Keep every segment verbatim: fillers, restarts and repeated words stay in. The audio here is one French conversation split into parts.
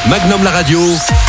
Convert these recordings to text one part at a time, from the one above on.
Magnum la radio,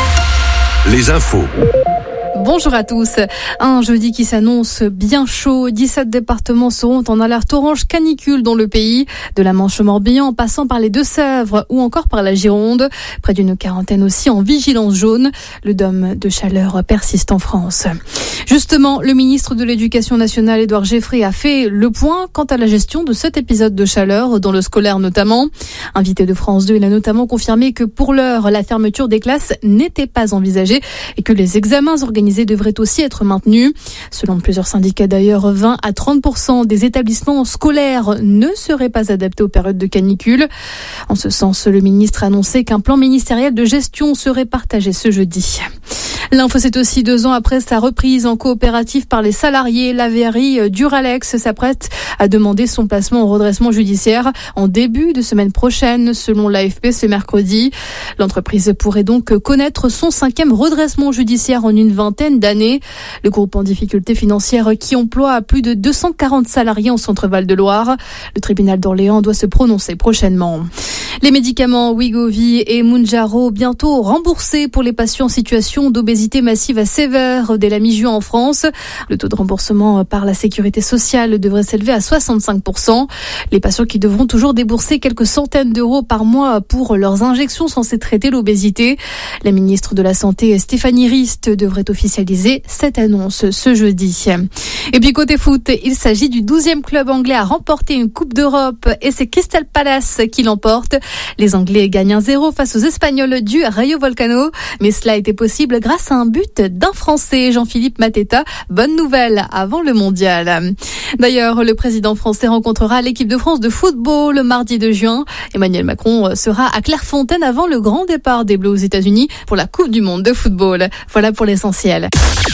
les infos. Bonjour à tous. Un jeudi qui s'annonce bien chaud. dix-sept départements seront en alerte orange canicule dans le pays, de la Manche au Morbihan en passant par les Deux-Sèvres ou encore par la Gironde. Près d'une quarantaine aussi en vigilance jaune. Le dôme de chaleur persiste en France. Justement, le ministre de l'Éducation nationale, Édouard Geoffrin, a fait le point quant à la gestion de cet épisode de chaleur, dans le scolaire notamment. Invité de France deux, il a notamment confirmé que pour l'heure, la fermeture des classes n'était pas envisagée et que les examens organisés devraient aussi être maintenus. Selon plusieurs syndicats d'ailleurs, vingt à trente pour cent des établissements scolaires ne seraient pas adaptés aux périodes de canicule. En ce sens, le ministre a annoncé qu'un plan ministériel de gestion serait partagé ce jeudi. L'info, c'est aussi deux ans après sa reprise en coopérative par les salariés. La verrerie Duralex s'apprête à demander son placement au redressement judiciaire en début de semaine prochaine, selon l'A F P ce mercredi. L'entreprise pourrait donc connaître son cinquième redressement judiciaire en une vingtaine d'années. Le groupe en difficulté financière qui emploie plus de deux cent quarante salariés en Centre-Val de Loire. Le tribunal d'Orléans doit se prononcer prochainement. Les médicaments Wegovy et Mounjaro bientôt remboursés pour les patients en situation d'obésité massive à sévère dès la mi-juin en France. Le taux de remboursement par la sécurité sociale devrait s'élever à soixante-cinq pour cent. Les patients qui devront toujours débourser quelques centaines d'euros par mois pour leurs injections censées traiter l'obésité. La ministre de la Santé, Stéphanie Rist, devrait officialiser cette annonce ce jeudi. Et puis côté foot, il s'agit du douzième club anglais à remporter une Coupe d'Europe et c'est Crystal Palace qui l'emporte. Les Anglais gagnent un zéro face aux Espagnols du Rayo Vallecano, mais cela a été possible grâce à un but d'un Français, Jean-Philippe Mateta. Bonne nouvelle avant le mondial. D'ailleurs, le président français rencontrera l'équipe de France de football le mardi deux juin. Emmanuel Macron sera à Clairefontaine avant le grand départ des Bleus aux États-Unis pour la Coupe du monde de football. Voilà pour l'essentiel.